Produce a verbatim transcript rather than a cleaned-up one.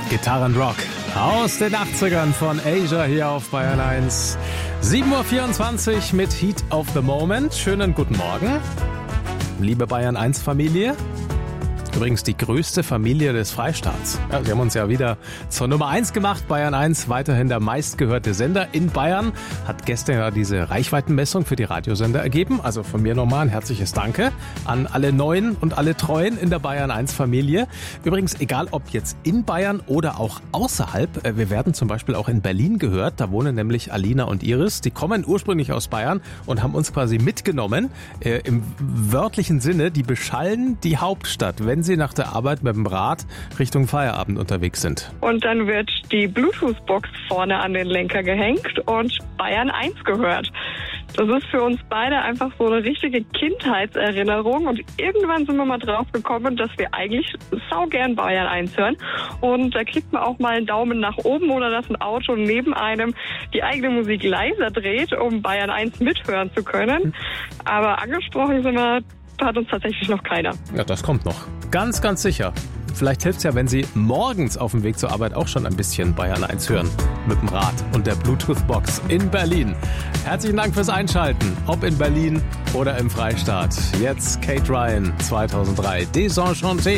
Gitarrenrock aus den achtzigern von Asia hier auf Bayern eins. sieben Uhr vierundzwanzig mit Heat of the Moment. Schönen guten Morgen, liebe Bayern eins Familie. Übrigens die größte Familie des Freistaats. Ja, sie haben uns ja wieder zur Nummer eins gemacht. Bayern eins, weiterhin der meistgehörte Sender in Bayern. Hat gestern ja diese Reichweitenmessung für die Radiosender ergeben. Also von mir nochmal ein herzliches Danke an alle Neuen und alle Treuen in der Bayern eins Familie. Übrigens, egal ob jetzt in Bayern oder auch außerhalb. Wir werden zum Beispiel auch in Berlin gehört. Da wohnen nämlich Alina und Iris. Die kommen ursprünglich aus Bayern und haben uns quasi mitgenommen. Äh, im wörtlichen Sinne, die beschallen die Hauptstadt, wenn sie nach der Arbeit mit dem Rad Richtung Feierabend unterwegs sind. Und dann wird die Bluetooth-Box vorne an den Lenker gehängt und Bayern eins gehört. Das ist für uns beide einfach so eine richtige Kindheitserinnerung und irgendwann sind wir mal drauf gekommen, dass wir eigentlich saugern Bayern eins hören und da kriegt man auch mal einen Daumen nach oben oder dass ein Auto neben einem die eigene Musik leiser dreht, um Bayern eins mithören zu können. Aber angesprochen sind wir hat uns tatsächlich noch keiner. Ja, das kommt noch. Ganz, ganz sicher. Vielleicht hilft es ja, wenn Sie morgens auf dem Weg zur Arbeit auch schon ein bisschen Bayern eins hören. Mit dem Rad und der Bluetooth-Box in Berlin. Herzlichen Dank fürs Einschalten. Ob in Berlin oder im Freistaat. Jetzt Kate Ryan zweitausenddrei. Desenchanté.